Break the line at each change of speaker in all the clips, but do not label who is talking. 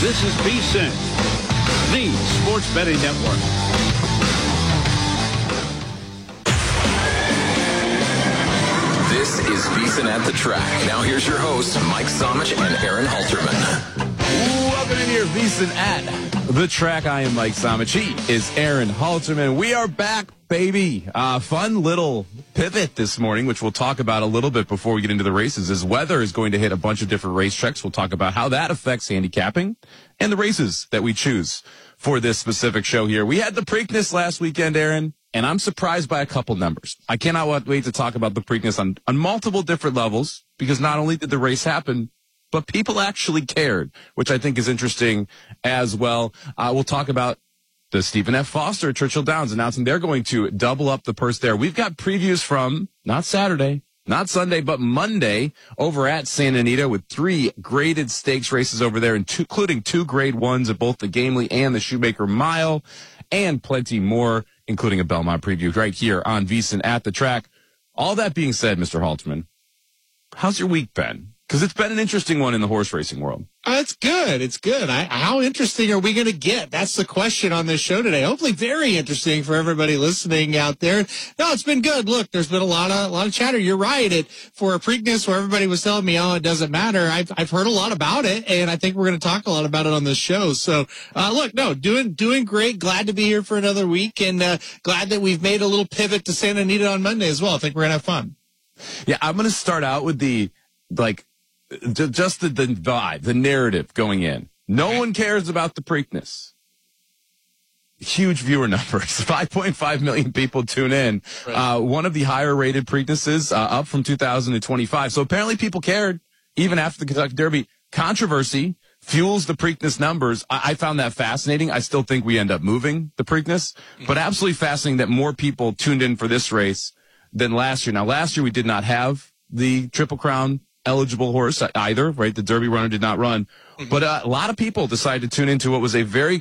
This is VSiN, the Sports Betting Network.
This is VSiN at the Track. Now here's your hosts, Mike Somich and Aaron Halterman.
Welcome in here, VSiN at the Track. I am Mike Somich. He is Aaron Halterman. We are back, baby. Fun little pivot this morning, which we'll talk about a little bit before we get into the races, as weather is going to hit a bunch of different racetracks. We'll talk about how that affects handicapping and the races that we choose for this specific show here. We had the Preakness last weekend, Aaron, and I'm surprised by a couple numbers. I cannot wait to talk about the Preakness on multiple different levels, because not only did the race happen, but people actually cared, which I think is interesting as well. We'll talk about the Stephen F. Foster at Churchill Downs announcing they're going to double up the purse there. We've got previews from not Saturday, not Sunday, but Monday over at Santa Anita with 3 graded stakes races over there, including 2 grade 1s at both the Gamely and the Shoemaker Mile, and plenty more, including a Belmont preview right here on VSiN at the Track. All that being said, Mr. Halterman, how's your week been? Because it's been an interesting one in the horse racing world.
It's good. It's good. How interesting are we going to get? That's the question on this show today. Hopefully very interesting for everybody listening out there. No, it's been good. Look, there's been a lot of chatter. You're right. For a Preakness where everybody was telling me, oh, it doesn't matter. I've heard a lot about it, and I think we're going to talk a lot about it on this show. So, look, no, doing great. Glad to be here for another week, and glad that we've made a little pivot to Santa Anita on Monday as well. I think we're going to have fun.
Yeah, I'm going to start out with just the vibe, the narrative going in. No one cares about the Preakness. Huge viewer numbers. 5.5 million people tune in. Right. One of the higher rated Preaknesses, up from 2025. So apparently people cared even after the Kentucky Derby. Controversy fuels the Preakness numbers. I found that fascinating. I still think we end up moving the Preakness, but absolutely fascinating that more people tuned in for this race than last year. Now, last year we did not have the Triple Crown eligible horse either, right? The Derby runner did not run, but a lot of people decided to tune into what was a very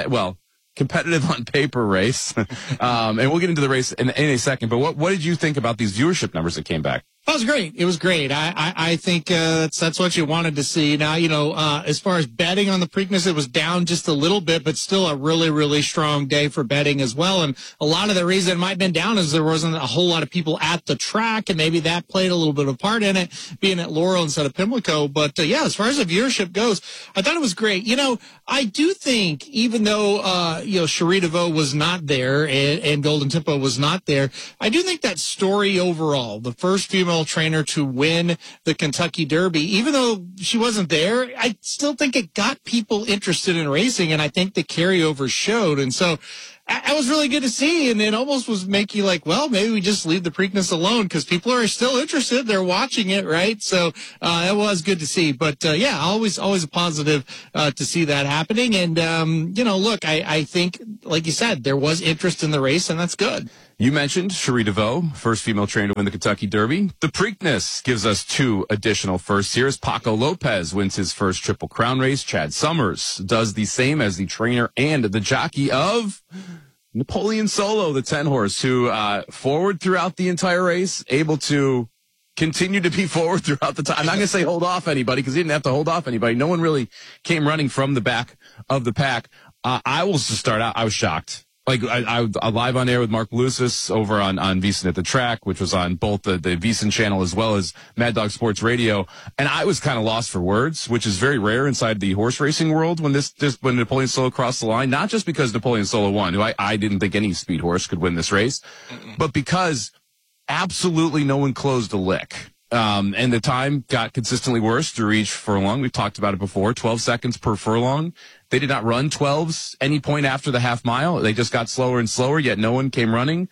competitive on paper race. And we'll get into the race in a second, but what did you think about these viewership numbers that came back?
It was great. It was great. I think that's what you wanted to see. Now, as far as betting on the Preakness, it was down just a little bit, but still a really, really strong day for betting as well. And a lot of the reason it might have been down is there wasn't a whole lot of people at the track, and maybe that played a little bit of a part in it, being at Laurel instead of Pimlico. But, yeah, as far as the viewership goes, I thought it was great. I do think, even though, Cherie DeVoe was not there and Golden Tempo was not there, I do think that story overall, the first female trainer to win the Kentucky Derby, even though she wasn't there, I still think it got people interested in racing, and I think the carryover showed. And so that was really good to see, and it almost was make you like, well, maybe we just leave the Preakness alone, because people are still interested. They're watching it, right? So it was good to see. But, yeah, always a positive to see that happening. And, look, I think, like you said, there was interest in the race, and that's good.
You mentioned Cherie DeVoe, first female trainer to win the Kentucky Derby. The Preakness gives us 2 additional firsts here as Paco Lopez wins his first Triple Crown race. Chad Summers does the same as the trainer and the jockey of Napoleon Solo, the 10-horse, who forward throughout the entire race, able to continue to be forward throughout the time. I'm not going to say hold off anybody, because he didn't have to hold off anybody. No one really came running from the back of the pack. I will just start out. I was shocked. I live on air with Mark Lucis over on VSiN at the Track, which was on both the VSiN channel as well as Mad Dog Sports Radio. And I was kind of lost for words, which is very rare inside the horse racing world when when Napoleon Solo crossed the line, not just because Napoleon Solo won, who I didn't think any speed horse could win this race, but because absolutely no one closed a lick. And the time got consistently worse through each furlong. We've talked about it before, 12 seconds per furlong. They did not run 12s any point after the half mile. They just got slower and slower, yet no one came running.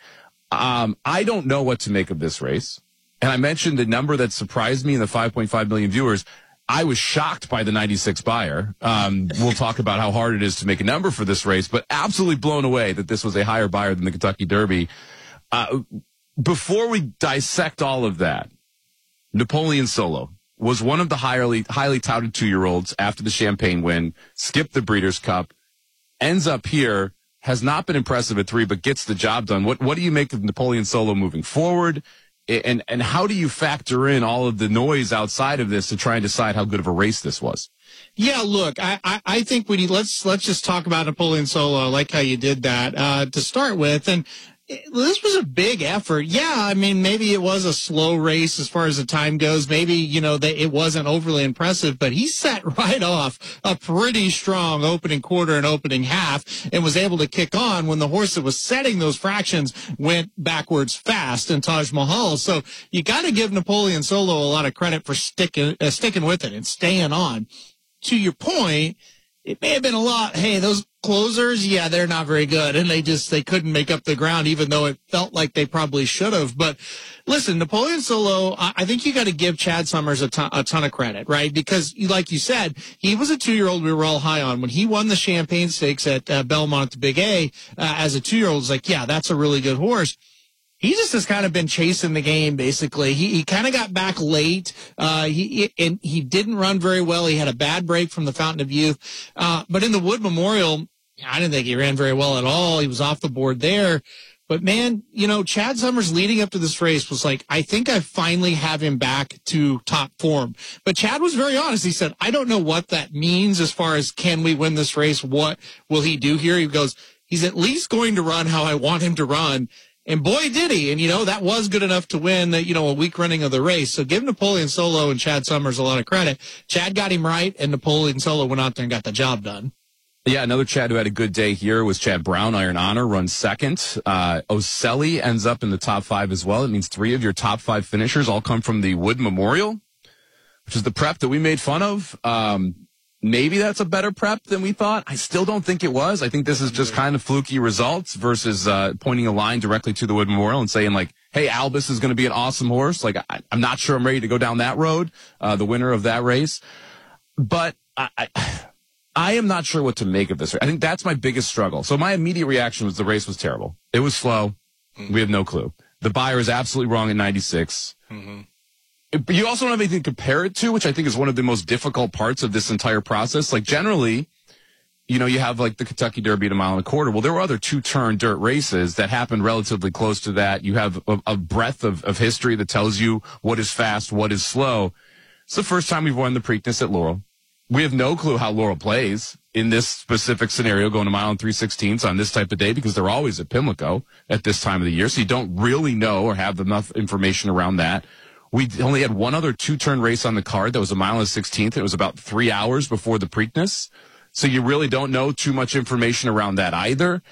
I don't know what to make of this race. And I mentioned the number that surprised me in the 5.5 million viewers. I was shocked by the 96 buyer. We'll talk about how hard it is to make a number for this race, but absolutely blown away that this was a higher buyer than the Kentucky Derby. Before we dissect all of that, Napoleon Solo was one of the highly touted 2-year-olds after the Champagne win, skipped the Breeders' Cup, ends up here, has not been impressive at 3, but gets the job done. What do you make of Napoleon Solo moving forward? And how do you factor in all of the noise outside of this to try and decide how good of a race this was?
Yeah, look, I think we need, let's just talk about Napoleon Solo. I like how you did that, to start with. And this was a big effort. Yeah, I mean, maybe it was a slow race as far as the time goes. Maybe, it wasn't overly impressive, but he set right off a pretty strong opening quarter and opening half and was able to kick on when the horse that was setting those fractions went backwards fast in Taj Mahal. So you got to give Napoleon Solo a lot of credit for sticking with it and staying on. To your point, it may have been a lot. Hey, those closers, yeah, they're not very good. And they couldn't make up the ground, even though it felt like they probably should have. But listen, Napoleon Solo, I think you got to give Chad Summers a ton of credit, right? Because like you said, he was a 2-year-old we were all high on. When he won the Champagne Stakes at Belmont at the Big A, as a 2-year-old, it's like, yeah, that's a really good horse. He just has kind of been chasing the game, basically. He kind of got back late. He didn't run very well. He had a bad break from the Fountain of Youth. But in the Wood Memorial, I didn't think he ran very well at all. He was off the board there. But man, Chad Summers leading up to this race was like, I think I finally have him back to top form. But Chad was very honest. He said, I don't know what that means as far as can we win this race? What will he do here? He goes, he's at least going to run how I want him to run. And boy, did he. And, that was good enough to win, a week running of the race. So give Napoleon Solo and Chad Summers a lot of credit. Chad got him right, and Napoleon Solo went out there and got the job done.
Yeah, another Chad who had a good day here was Chad Brown. Iron Honor runs second. Oselli ends up in the top 5 as well. It means 3 of your top 5 finishers all come from the Wood Memorial, which is the prep that we made fun of. Maybe that's a better prep than we thought. I still don't think it was. I think this is just kind of fluky results versus pointing a line directly to the Wood Memorial and saying, like, hey, Albus is going to be an awesome horse. Like, I'm not sure I'm ready to go down that road, the winner of that race. But I am not sure what to make of this. I think that's my biggest struggle. So my immediate reaction was the race was terrible. It was slow. We have no clue. The buyer is absolutely wrong at 96. Mm-hmm. But you also don't have anything to compare it to, which I think is one of the most difficult parts of this entire process. Like generally, you have like the Kentucky Derby at 1.25 miles. Well, there were other 2-turn dirt races that happened relatively close to that. You have a breadth of history that tells you what is fast, what is slow. It's the first time we've won the Preakness at Laurel. We have no clue how Laurel plays in this specific scenario, going 1 mile and 3/16 on this type of day, because they're always at Pimlico at this time of the year. So you don't really know or have enough information around that. We only had one other 2-turn race on the card that was 1 mile and 16th. It was about 3 hours before the Preakness. So you really don't know too much information around that either.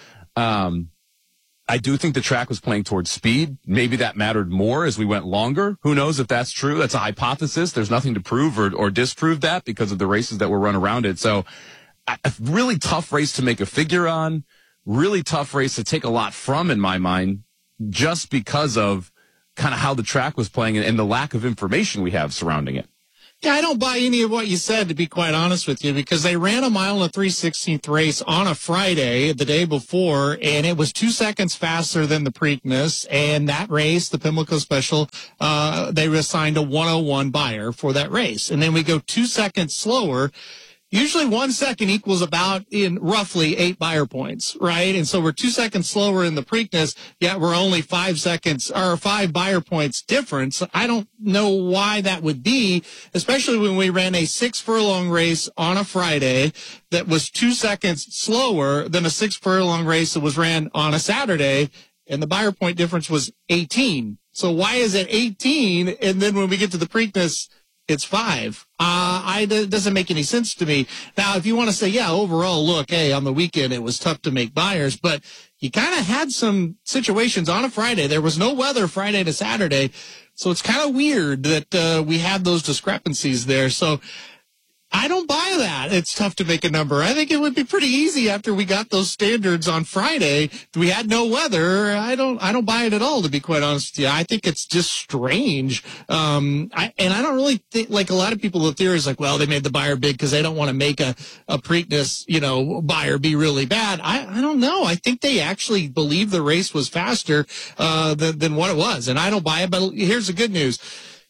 I do think the track was playing towards speed. Maybe that mattered more as we went longer. Who knows if that's true? That's a hypothesis. There's nothing to prove or disprove that because of the races that were run around it. So a really tough race to make a figure on. Really tough race to take a lot from, in my mind, just because of kind of how the track was playing and the lack of information we have surrounding it.
Yeah, I don't buy any of what you said, to be quite honest with you, because they ran 1 mile and 3/16 race on a Friday the day before, and it was 2 seconds faster than the Preakness. And that race, the Pimlico Special, they assigned a 101 buyer for that race. And then we go 2 seconds slower. Usually 1 second equals about in roughly 8 buyer points, right? And so we're 2 seconds slower in the Preakness, yet we're only 5 seconds or 5 buyer points difference. I don't know why that would be, especially when we ran a 6 furlong race on a Friday that was 2 seconds slower than a 6 furlong race that was ran on a Saturday, and the buyer point difference was 18. So why is it 18? And then when we get to the Preakness, it's 5. It doesn't make any sense to me. Now, if you want to say, yeah, overall, look, hey, on the weekend, it was tough to make buyers, but you kind of had some situations on a Friday. There was no weather Friday to Saturday. So it's kind of weird that we have those discrepancies there. So I don't buy that. It's tough to make a number. I think it would be pretty easy after we got those standards on Friday. We had no weather. I don't buy it at all, to be quite honest with you. I think it's just strange. I don't really think, like a lot of people, the theory is like, well, they made the buyer big because they don't want to make a Preakness, buyer be really bad. I don't know. I think they actually believe the race was faster, than what it was. And I don't buy it, but here's the good news.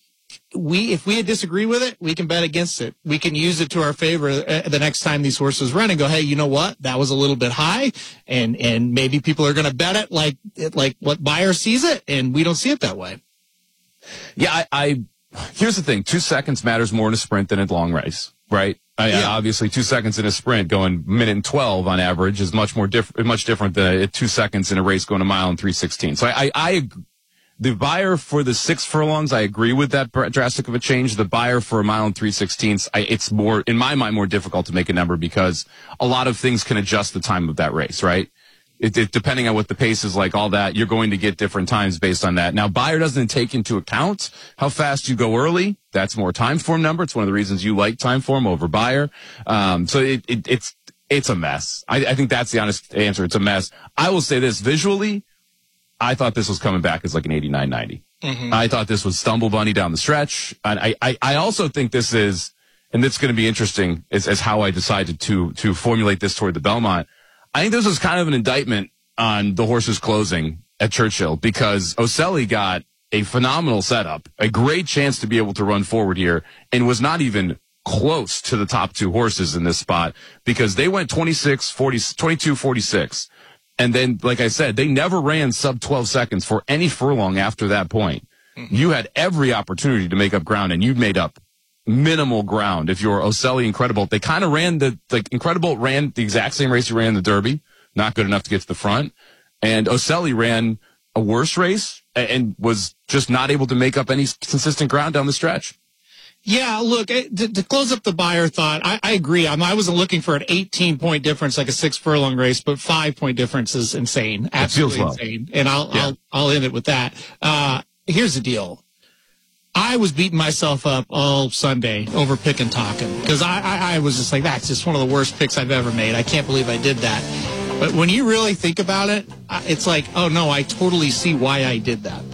If we disagree with it, we can bet against it. We can use it to our favor the next time these horses run and go, hey, you know what? That was a little bit high, and maybe people are going to bet it like what buyer sees it, and we don't see it that way.
Yeah, I here's the thing. 2 seconds matters more in a sprint than a long race, right? Obviously, 2 seconds in a sprint going minute and 12 on average is much different than 2 seconds in a race going a mile and 3:16. So the buyer for the 6 furlongs, I agree with that drastic of a change. The buyer for a mile and 3:16, it's more, in my mind, more difficult to make a number because a lot of things can adjust the time of that race, right? It depending on what the pace is like, all that, you're going to get different times based on that. Now, buyer doesn't take into account how fast you go early. That's more time form number. It's one of the reasons you like time form over buyer. So it's a mess. I think that's the honest answer. It's a mess. I will say this visually. I thought this was coming back as like an 89-90. Mm-hmm. I thought this was Stumble Bunny down the stretch. And I also think this is, and it's going to be interesting as how I decided to formulate this toward the Belmont. I think this was kind of an indictment on the horses closing at Churchill because Oselli got a phenomenal setup, a great chance to be able to run forward here, and was not even close to the top 2 horses in this spot because they went 22-46. And then, like I said, they never ran sub 12 seconds for any furlong after that point. Mm-hmm. You had every opportunity to make up ground, and you made up minimal ground. If you're Oselli, Incredible, they kind of ran Incredible ran the exact same race he ran in the Derby, not good enough to get to the front. And Oselli ran a worse race and was just not able to make up any consistent ground down the stretch.
Yeah, look, to close up the buyer thought, I agree. I wasn't looking for an 18-point difference like a 6 furlong race, but 5-point difference is insane. Absolutely insane. And I'll end it with that. Here's the deal. I was beating myself up all Sunday over Pick and Talkin' because I was just like, that's just one of the worst picks I've ever made. I can't believe I did that. But when you really think about it, it's like, oh, no, I totally see why I did that.